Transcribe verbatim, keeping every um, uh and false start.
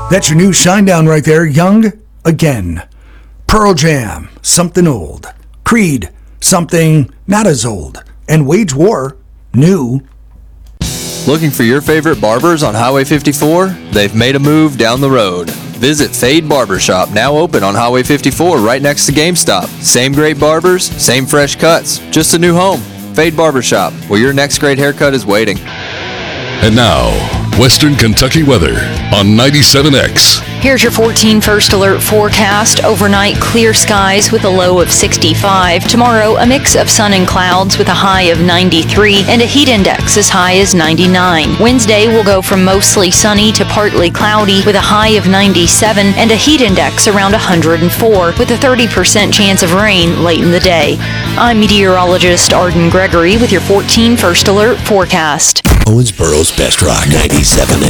That's your new Shinedown right there. Young Again. Pearl Jam, Something Old. Creed, Something Not As Old. And Wage War, New. Looking for your favorite barbers on Highway fifty-four? They've made a move down the road. Visit Fade Barbershop, now open on Highway fifty-four right next to GameStop. Same great barbers, same fresh cuts, just a new home. Fade Barbershop, where your next great haircut is waiting. And now, Western Kentucky weather on ninety-seven X. Here's your fourteen First Alert forecast. Overnight, clear skies with a low of sixty-five. Tomorrow, a mix of sun and clouds with a high of ninety-three and a heat index as high as ninety-nine. Wednesday will go from mostly sunny to partly cloudy with a high of ninety-seven and a heat index around one hundred four with a thirty percent chance of rain late in the day. I'm meteorologist Arden Gregory with your fourteen First Alert forecast. Owensboro's Best Rock ninety-seven